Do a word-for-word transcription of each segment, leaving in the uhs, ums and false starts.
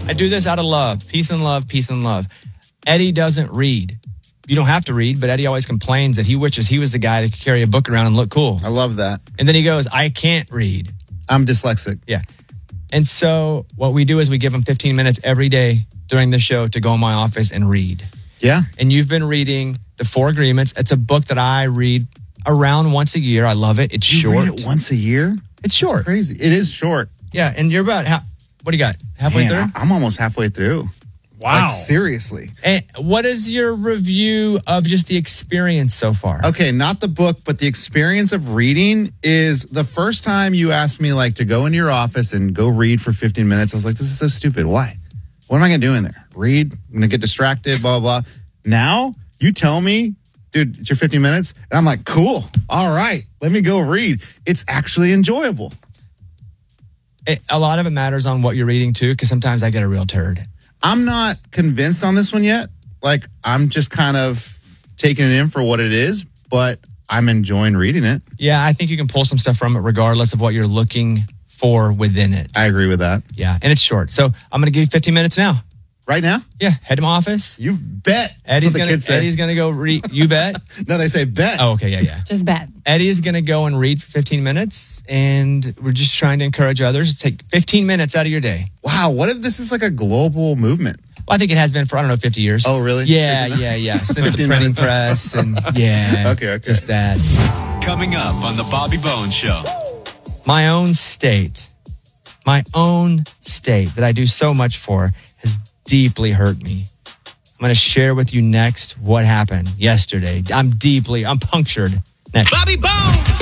I do this out of love. Peace and love, peace and love. Eddie doesn't read. You don't have to read, but Eddie always complains that he wishes he was the guy that could carry a book around and look cool. I love that. And then he goes, I can't read. I'm dyslexic. Yeah. And so what we do is we give him fifteen minutes every day during the show to go in my office and read. Yeah. And you've been reading The Four Agreements. It's a book that I read around once a year. I love it. It's you short. Read it once a year? It's short. That's crazy. It is short. Yeah. And you're about, how, what do you got? Halfway Man, through? I'm almost halfway through. Wow. Like, seriously. And what is your review of just the experience so far? Okay, not the book, but the experience of reading is the first time you asked me like to go into your office and go read for fifteen minutes. I was like, this is so stupid. Why? What am I going to do in there? Read? I'm going to get distracted, blah, blah, blah. Now you tell me, dude, it's your fifteen minutes. And I'm like, cool. All right, let me go read. It's actually enjoyable. It, a lot of it matters on what you're reading too, because sometimes I get a real turd. I'm not convinced on this one yet. Like, I'm just kind of taking it in for what it is, but I'm enjoying reading it. Yeah, I think you can pull some stuff from it regardless of what you're looking for within it. I agree with that. Yeah, and it's short. So I'm going to give you fifteen minutes now. Right now? Yeah, head to my office. You bet. Eddie's That's what the gonna, kids say. Eddie's going to go read. You bet? No, they say bet. Oh, okay, yeah, yeah. Just bet. Eddie's going to go and read for fifteen minutes, and we're just trying to encourage others to take fifteen minutes out of your day. Wow, what if this is like a global movement? Well, I think it has been for, I don't know, fifty years. Oh, really? Yeah, yeah, yeah. Since the printing minutes. press and yeah. Okay, okay. Just that. Coming up on the Bobby Bones Show. My own state, my own state that I do so much for has deeply hurt me. I'm going to share with you next what happened yesterday. I'm deeply, I'm punctured. Next. Bobby Bones!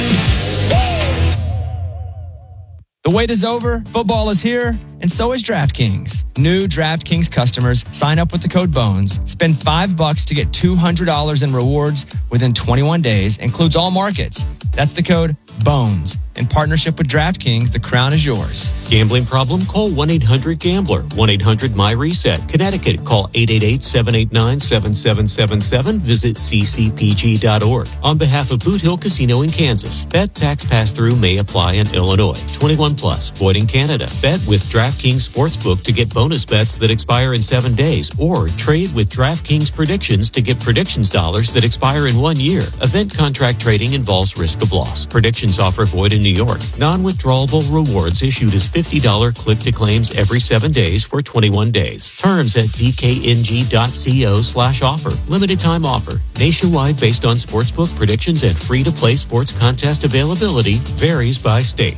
The wait is over, football is here, and so is DraftKings. New DraftKings customers sign up with the code BONES, spend five bucks to get two hundred dollars in rewards within twenty-one days, includes all markets. That's the code BONES. In partnership with DraftKings, the crown is yours. Gambling problem? Call one eight hundred gambler. one eight hundred my reset. Connecticut, call eight eight eight, seven eight nine, seven seven seven seven. Visit c c p g dot org. On behalf of Boot Hill Casino in Kansas, bet tax pass-through may apply in Illinois. twenty-one plus, void in Canada. Bet with DraftKings Sportsbook to get bonus bets that expire in seven days, or trade with DraftKings Predictions to get predictions dollars that expire in one year. Event contract trading involves risk of loss. Predictions offer void in New York. Non-withdrawable rewards issued as fifty dollars click-to-claims every seven days for twenty-one days. Terms at dkng.co slash offer. Limited time offer. Nationwide based on sportsbook predictions and free-to-play sports contest availability. Varies by state.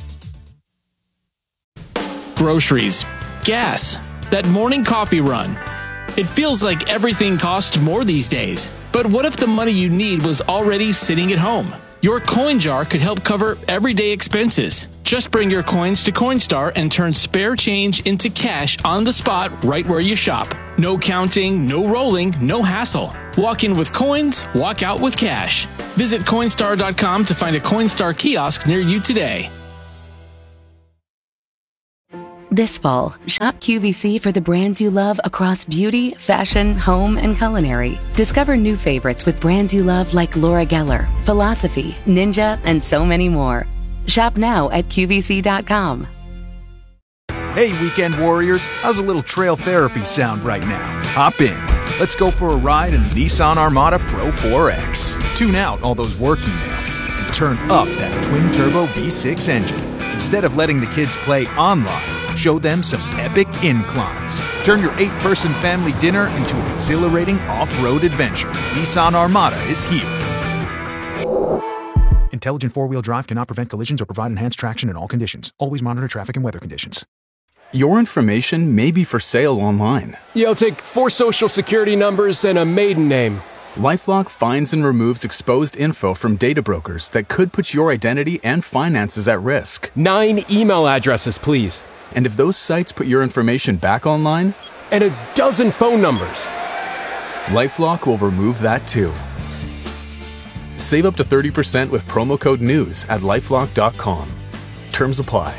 Groceries, gas, that morning coffee run. It feels like everything costs more these days. But what if the money you need was already sitting at home? Your coin jar could help cover everyday expenses. Just bring your coins to Coinstar and turn spare change into cash on the spot right where you shop. No counting, no rolling, no hassle. Walk in with coins, walk out with cash. Visit Coinstar dot com to find a Coinstar kiosk near you today. This fall, shop Q V C for the brands you love across beauty, fashion, home, and culinary. Discover new favorites with brands you love like Laura Geller, Philosophy, Ninja, and so many more. Shop now at Q V C dot com. Hey, weekend warriors, how's a little trail therapy sound right now? Hop in. Let's go for a ride in the Nissan Armada Pro four X. Tune out all those work emails and turn up that twin-turbo V six engine. Instead of letting the kids play online, show them some epic inclines. Turn your eight-person family dinner into an exhilarating off-road adventure. Nissan Armada is here. Intelligent four-wheel drive cannot prevent collisions or provide enhanced traction in all conditions. Always monitor traffic and weather conditions. Your information may be for sale online. Yeah, I'll take four social security numbers and a maiden name. LifeLock finds and removes exposed info from data brokers that could put your identity and finances at risk. Nine email addresses, please. And if those sites put your information back online? And a dozen phone numbers. LifeLock will remove that too. Save up to thirty percent with promo code NEWS at LifeLock dot com. Terms apply.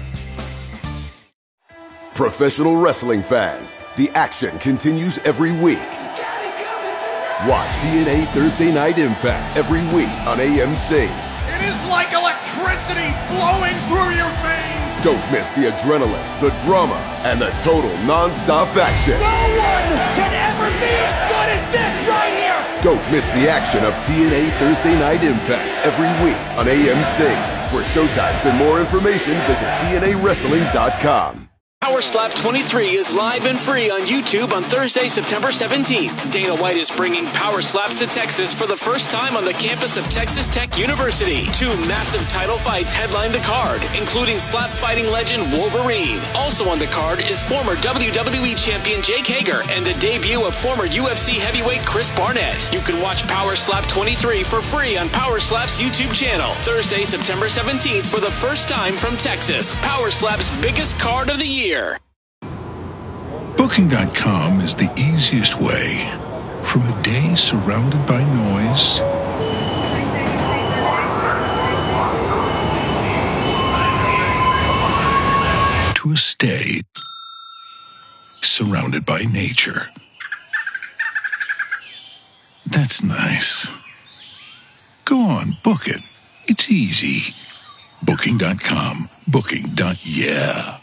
Professional wrestling fans, the action continues every week. Watch T N A Thursday Night Impact every week on A M C. It is like electricity flowing through your veins. Don't miss the adrenaline, the drama, and the total non-stop action. No one can ever be as good as this right here! Don't miss the action of T N A Thursday Night Impact every week on A M C. For showtimes and more information, visit T N A wrestling dot com. Power Slap twenty-three is live and free on YouTube on Thursday, September seventeenth. Dana White is bringing Power Slaps to Texas for the first time on the campus of Texas Tech University. Two massive title fights headline the card, including slap fighting legend Wolverine. Also on the card is former W W E champion Jake Hager and the debut of former U F C heavyweight Chris Barnett. You can watch Power Slap twenty-three for free on Power Slap's YouTube channel. Thursday, September seventeenth for the first time from Texas. Power Slap's biggest card of the year. Booking dot com is the easiest way from a day surrounded by noise to a stay surrounded by nature. That's nice. Go on, book it. It's easy. Booking dot com. Booking. Yeah.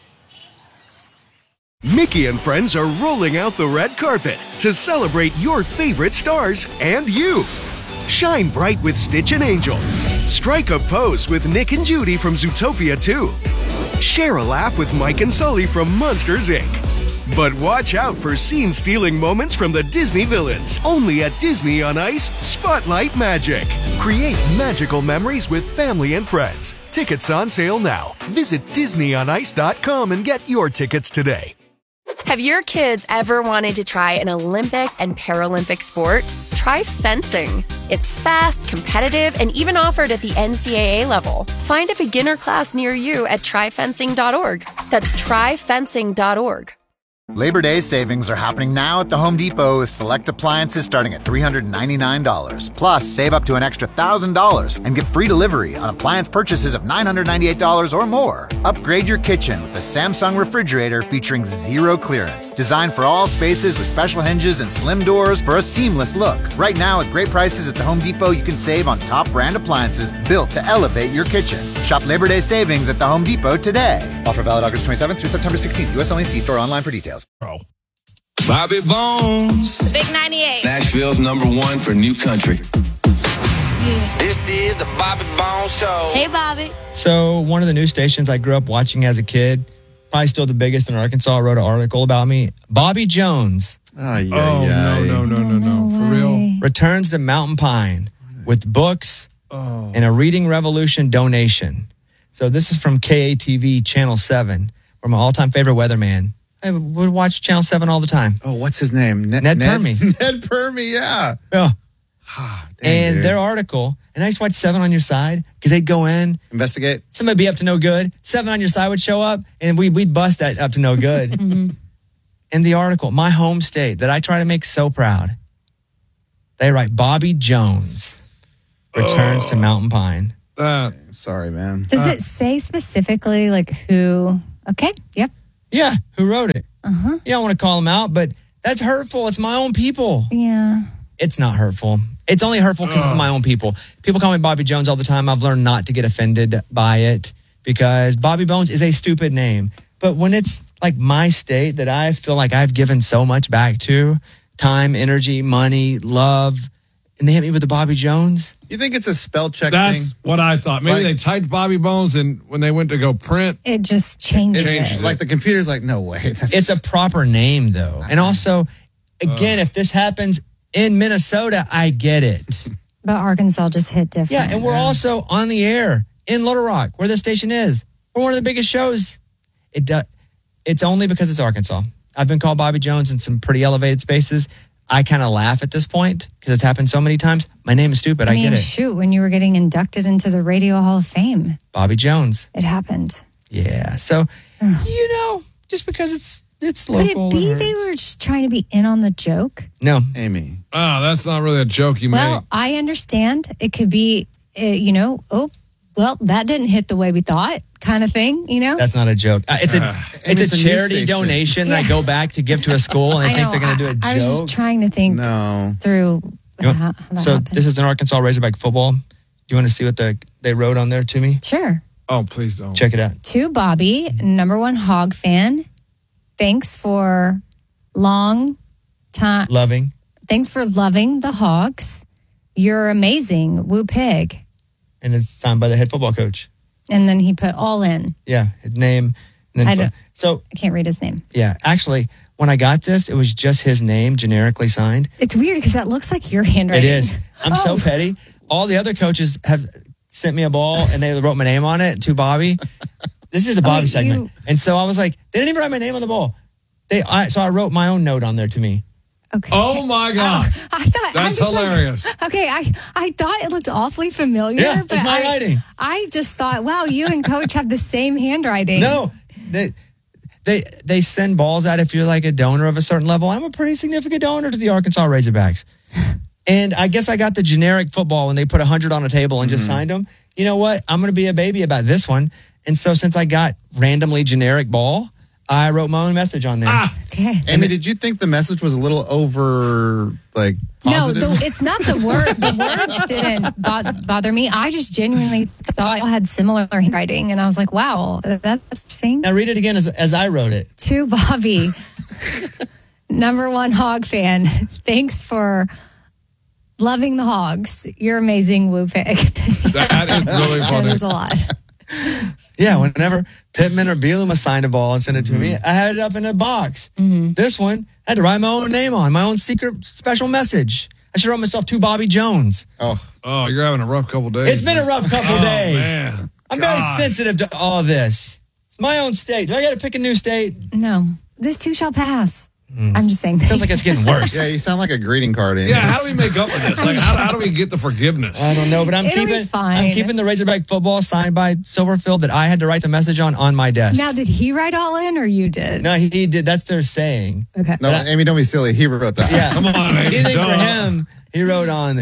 Mickey and friends are rolling out the red carpet to celebrate your favorite stars and you. Shine bright with Stitch and Angel. Strike a pose with Nick and Judy from Zootopia two. Share a laugh with Mike and Sully from Monsters, Incorporated. But watch out for scene-stealing moments from the Disney villains. Only at Disney on Ice, Spotlight Magic. Create magical memories with family and friends. Tickets on sale now. Visit Disney on Ice dot com and get your tickets today. Have your kids ever wanted to try an Olympic and Paralympic sport? Try fencing. It's fast, competitive, and even offered at the N C double A level. Find a beginner class near you at try fencing dot org. That's try fencing dot org. Labor Day savings are happening now at the Home Depot with select appliances starting at three hundred ninety-nine dollars. Plus, save up to an extra one thousand dollars and get free delivery on appliance purchases of nine hundred ninety-eight dollars or more. Upgrade your kitchen with the Samsung refrigerator featuring zero clearance. Designed for all spaces with special hinges and slim doors for a seamless look. Right now, at great prices at the Home Depot, you can save on top brand appliances built to elevate your kitchen. Shop Labor Day savings at the Home Depot today. Offer valid August twenty-seventh through September sixteenth. U S only. See store online for details. Bro. Bobby Bones. Big ninety-eight. Nashville's number one for new country. Yeah. This is the Bobby Bones Show. Hey, Bobby. So one of the news stations I grew up watching as a kid, probably still the biggest in Arkansas, wrote an article about me. Bobby Jones. Oh, yeah, oh yeah. no, no, no, no, no. For real? Returns to Mountain Pine with books oh. and a Reading Revolution donation. So this is from K A T V Channel seven, from my all-time favorite weatherman. I would watch Channel seven all the time. Oh, what's his name? Ned, Ned Permy. Ned Permy, yeah. Yeah. Dang, and dude. their article, and I used to watch Seven on Your Side because they'd go in. Investigate. Somebody be up to no good. Seven on Your Side would show up, and we, we'd bust that up to no good. mm-hmm. In the article, my home state that I try to make so proud, they write Bobby Jones returns oh. to Mountain Pine. Uh, Sorry, man. Does uh, it say specifically like who? Okay, yep. Yeah, who wrote it? Uh-huh. You don't want to call them out, but that's hurtful. It's my own people. Yeah. It's not hurtful. It's only hurtful because it's my own people. People call me Bobby Jones all the time. I've learned not to get offended by it because Bobby Bones is a stupid name. But when it's like my state that I feel like I've given so much back to, time, energy, money, love, and they hit me with the Bobby Jones. You think it's a spell check That's thing? what I thought. Maybe like, they typed Bobby Bones, and when they went to go print, it just changes, it changes it. it. Like the computer's like, no way. That's it's a proper name, though. And also, again, uh, if this happens in Minnesota, I get it. But Arkansas just hit different. Yeah, and we're yeah. also on the air in Little Rock, where the station is. We're one of the biggest shows. It do, It's only because it's Arkansas. I've been called Bobby Jones in some pretty elevated spaces. I kind of laugh at this point because it's happened so many times. My name is stupid. I, I mean, get it. Shoot, when you were getting inducted into the Radio Hall of Fame. Bobby Jones. It happened. Yeah. So, you know, just because it's it's local. Could it be they were just trying to be in on the joke? No. Amy. Oh, that's not really a joke you well, make. I understand. It could be, uh, you know, oh, well, that didn't hit the way we thought kind of thing, you know? That's not a joke. Uh, it's a uh, it's, it's a charity donation yeah. that I go back to give to a school, and I, I think they're going to do a joke. I was just trying to think no. through you know, how, how that So happened. This is an Arkansas Razorback football. Do you want to see what the they wrote on there to me? Sure. Oh, please don't. Check it out. To Bobby, number one hog fan. Thanks for long time. Loving. Thanks for loving the Hogs. You're amazing. Woo pig. And it's signed by the head football coach. And then he put all in. Yeah, his name. And then I don't, so I can't read his name. Yeah, actually, when I got this, it was just his name generically signed. It's weird because that looks like your handwriting. It is. I'm oh. so petty. All the other coaches have sent me a ball and they wrote my name on it to Bobby. This is a Bobby oh, segment. You... And so I was like, they didn't even write my name on the ball. They, I, so I wrote my own note on there to me. Okay. Oh my God. Oh, I thought that's I hilarious. Like, okay, I, I thought it looked awfully familiar. Yeah, but it's my I, writing. I just thought, wow, you and Coach have the same handwriting. No, they they they send balls out if you're like a donor of a certain level. I'm a pretty significant donor to the Arkansas Razorbacks. And I guess I got the generic football when they put one hundred on a table and just mm-hmm. signed them. You know what? I'm going to be a baby about this one. And so since I got randomly generic ball, I wrote my own message on there. Ah, okay. Amy, did you think the message was a little over, like, positive? No, the, it's not the word. The words didn't bo- bother me. I just genuinely thought I had similar handwriting, and I was like, wow, that's interesting. Now read it again as, as I wrote it. To Bobby, number one Hog fan, thanks for loving the Hogs. You're amazing, Woo Pig. That is really funny. That is a lot. Yeah, whenever Pittman or Bielema signed a ball and sent it to mm-hmm. me, I had it up in a box. Mm-hmm. This one, I had to write my own name on, my own secret special message. I should write myself to Bobby Jones. Oh, oh, you're having a rough couple days. It's been man. a rough couple oh, days. Man. I'm God. very sensitive to all of this. It's my own state. Do I got to pick a new state? No, this too shall pass. Mm. I'm just saying. Feels like it's getting worse. Yeah, you sound like a greeting card. Amy. Yeah, how do we make up for this? Like, how, how do we get the forgiveness? I don't know, but I'm It'll keeping be fine. I'm keeping the Razorback football signed by Silverfield that I had to write the message on on my desk. Now, did he write all in or you did? No, he, he did. That's their saying. Okay. No, Amy, don't be silly. He wrote that. Yeah, come on, Amy. Anything for him, he wrote on there.